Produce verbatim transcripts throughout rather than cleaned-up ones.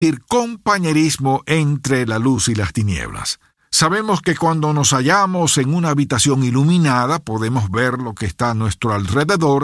compañerismo entre la luz y las tinieblas. Sabemos que cuando nos hallamos en una habitación iluminada podemos ver lo que está a nuestro alrededor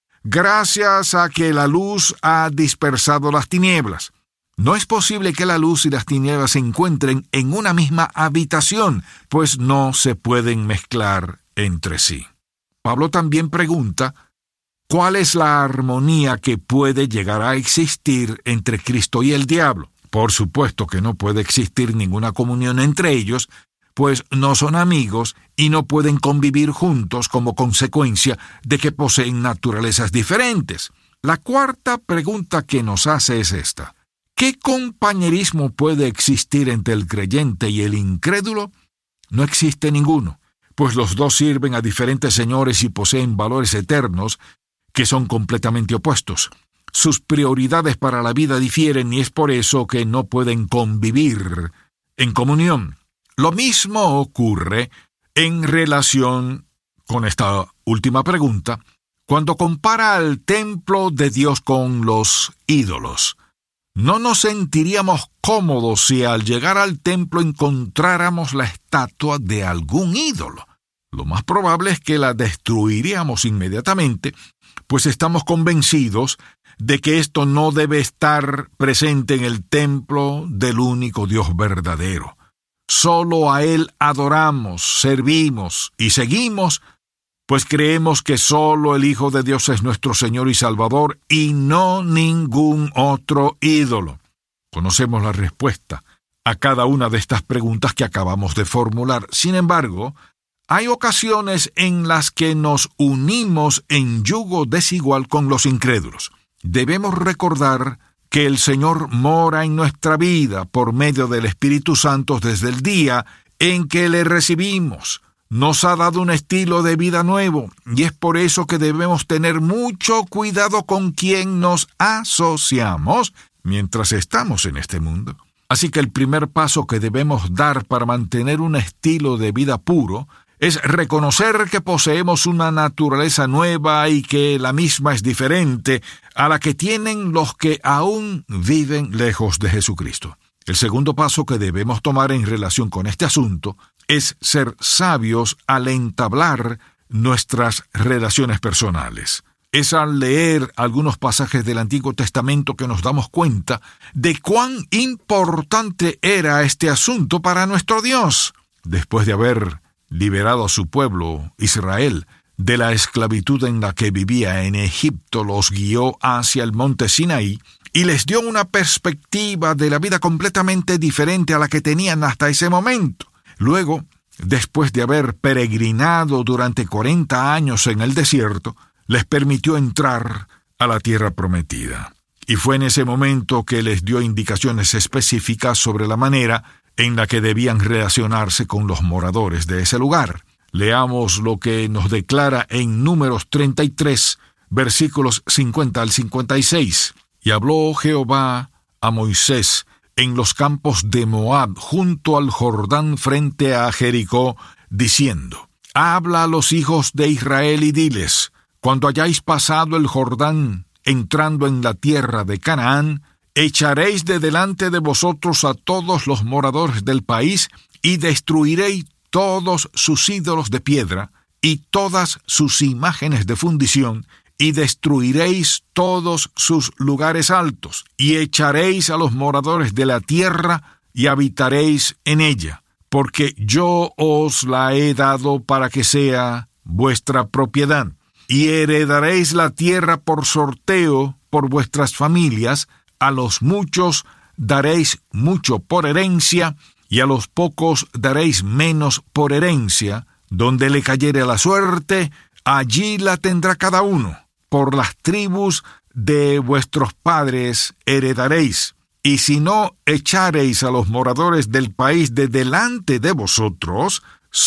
gracias a que la luz ha dispersado las tinieblas. No es posible que la luz y las tinieblas se encuentren en una misma habitación, pues no se pueden mezclar entre sí. Pablo también pregunta, ¿cuál es la armonía que puede llegar a existir entre Cristo y el diablo? Por supuesto que no puede existir ninguna comunión entre ellos, pues no son amigos y no pueden convivir juntos como consecuencia de que poseen naturalezas diferentes. La cuarta pregunta que nos hace es esta. ¿Qué compañerismo puede existir entre el creyente y el incrédulo? No existe ninguno, pues los dos sirven a diferentes señores y poseen valores eternos que son completamente opuestos. Sus prioridades para la vida difieren y es por eso que no pueden convivir en comunión. Lo mismo ocurre en relación con esta última pregunta, cuando compara al templo de Dios con los ídolos. No nos sentiríamos cómodos si al llegar al templo encontráramos la estatua de algún ídolo. Lo más probable es que la destruiríamos inmediatamente, pues estamos convencidos de que esto no debe estar presente en el templo del único Dios verdadero. Solo a Él adoramos, servimos y seguimos, pues creemos que solo el Hijo de Dios es nuestro Señor y Salvador y no ningún otro ídolo. Conocemos la respuesta a cada una de estas preguntas que acabamos de formular. Sin embargo, hay ocasiones en las que nos unimos en yugo desigual con los incrédulos. Debemos recordar que el Señor mora en nuestra vida por medio del Espíritu Santo desde el día en que le recibimos. Nos ha dado un estilo de vida nuevo y es por eso que debemos tener mucho cuidado con quien nos asociamos mientras estamos en este mundo. Así que el primer paso que debemos dar para mantener un estilo de vida puro es reconocer que poseemos una naturaleza nueva y que la misma es diferente a la que tienen los que aún viven lejos de Jesucristo. El segundo paso que debemos tomar en relación con este asunto es ser sabios al entablar nuestras relaciones personales. Es al leer algunos pasajes del Antiguo Testamento que nos damos cuenta de cuán importante era este asunto para nuestro Dios. Después de haber liberado a su pueblo, Israel, de la esclavitud en la que vivía en Egipto, los guió hacia el monte Sinaí y les dio una perspectiva de la vida completamente diferente a la que tenían hasta ese momento. Luego, después de haber peregrinado durante cuarenta años en el desierto, les permitió entrar a la tierra prometida. Y fue en ese momento que les dio indicaciones específicas sobre la manera en la que debían relacionarse con los moradores de ese lugar. Leamos lo que nos declara en Números treinta y tres, versículos cincuenta al cincuenta y seis. Y habló Jehová a Moisés en los campos de Moab, junto al Jordán frente a Jericó, diciendo: Habla a los hijos de Israel y diles: Cuando hayáis pasado el Jordán, entrando en la tierra de Canaán, echaréis de delante de vosotros a todos los moradores del país, y destruiréis todos sus ídolos de piedra, y todas sus imágenes de fundición, y destruiréis todos sus lugares altos, y echaréis a los moradores de la tierra, y habitaréis en ella, porque yo os la he dado para que sea vuestra propiedad. Y heredaréis la tierra por sorteo por vuestras familias, a los muchos daréis mucho por herencia, y a los pocos daréis menos por herencia. Donde le cayere la suerte, allí la tendrá cada uno. Por las tribus de vuestros padres heredaréis. Y si no echareis a los moradores del país de delante de vosotros,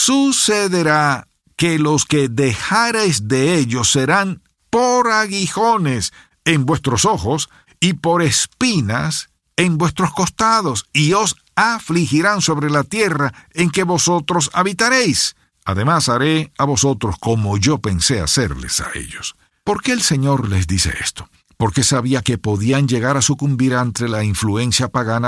sucederá que los que dejareis de ellos serán por aguijones en vuestros ojos y por espinas en vuestros costados, y os afligirán sobre la tierra en que vosotros habitaréis. Además haré a vosotros como yo pensé hacerles a ellos. ¿Por qué el Señor les dice esto? porque sabía que podían llegar a sucumbir ante la influencia pagana